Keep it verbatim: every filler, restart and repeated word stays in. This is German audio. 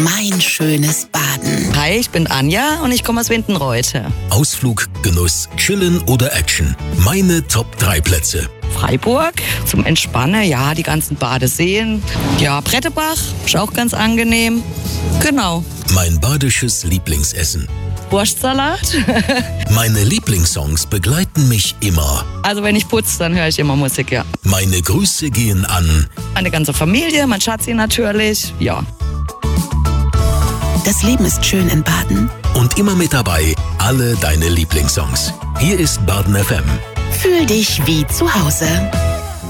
Mein schönes Baden. Hi, ich bin Anja und ich komme aus Windenreuthe. Ausflug, Genuss, Chillen oder Action. Meine Top drei Plätze. Freiburg zum Entspannen, ja, die ganzen Badeseen. Ja, Brettebach, ist auch ganz angenehm. Genau. Mein badisches Lieblingsessen. Wurstsalat. Meine Lieblingssongs begleiten mich immer. Also wenn ich putze, dann höre ich immer Musik, ja. Meine Grüße gehen an Meine ganze Familie, mein Schatzi natürlich, ja. Das Leben ist schön in Baden. und immer mit dabei alle deine Lieblingssongs. Hier ist Baden F M. Fühl dich wie zu Hause.